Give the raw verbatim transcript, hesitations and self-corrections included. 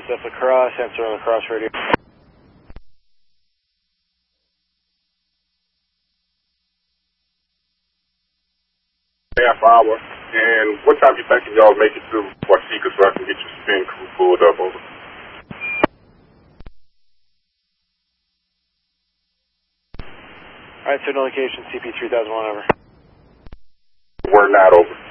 S F lacrosse, answer on lacrosse radio. Half hour. And what time you thinking y'all make it to Waseca so I can get your spin crew pulled up over? Alright, signal location C P three thousand one, over. We're not over.